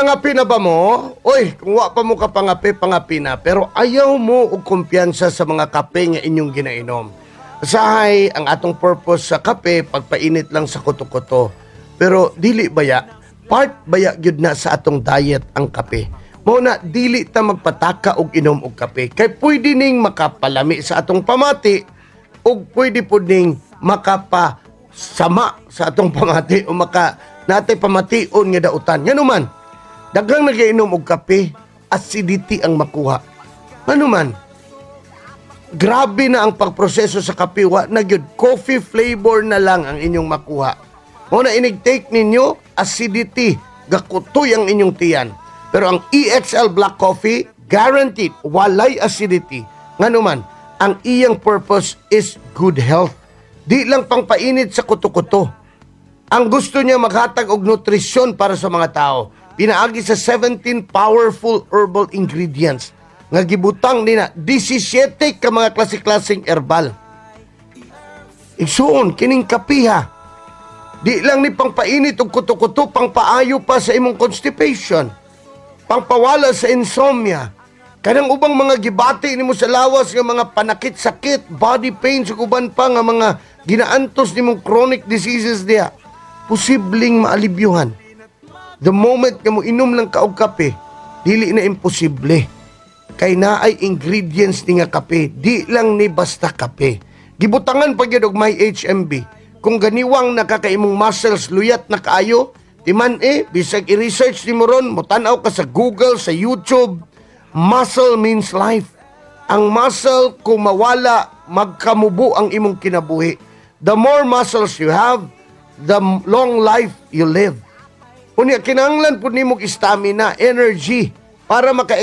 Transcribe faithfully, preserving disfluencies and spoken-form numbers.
Napangapi na ba mo? Oy, kung wa pa mo ka pangapi, pangapi na. Pero ayaw mo og kumpiyansa sa mga kape nga inyong ginainom. Usahay, ang atong purpose sa kape, pagpainit lang sa kuto-kuto. Pero dili baya, part baya gyud na sa atong diet ang kape. Mao na dili ta magpataka og inom og kape. Kay pwede ning makapalami sa atong pamati ug pwede pud ning makapasama sa atong pamati o maka natay pamation nga dautan. Ngano man, daghang nagiinom og kape, acidity ang makuha. Ngano man, grabe na ang pagproseso sa kape, wa na gyud coffee flavor na lang ang inyong makuha. Mao na inig-take ninyo, acidity, gakutoy ang inyong tiyan. Pero ang E X L Black Coffee, guaranteed, walay acidity. Ngano man, ang iyang purpose is good health. Di lang pangpainit sa kuto-kuto. Ang gusto niya maghatag og nutrisyon para sa mga tao. Pinaagi sa seventeen powerful herbal ingredients nga gibutang nina seventeen ka mga klase-klaseng herbal. Igsuon kining kapiha. Di lang ni pangpainit og kuto-kuto, pangpaayo pa sa imong constipation. Pangpawala sa insomnia. Kanang ubang mga gibati nimo sa lawas nga mga panakit-sakit, body pains ug uban pa nga mga ginaantos nimong chronic diseases diha, posibleng maalibyuhan. The moment nga mo inom lang ka og kape, dili na imposible. Kay naay ingredients ni nga kape, di lang ni basta kape. Gibutangan pa gyud og may H M B. Kung ganiwang nakakaimong muscles luyat na kaayo, timan eh, bisag i-research ni mo ron, mutanaw ka sa Google, sa YouTube, muscle means life. Ang muscle, kung mawala, magkamubo ang imong kinabuhi. The more muscles you have, the long life you live. Unya, kinahanglan po nimong stamina, energy, para maka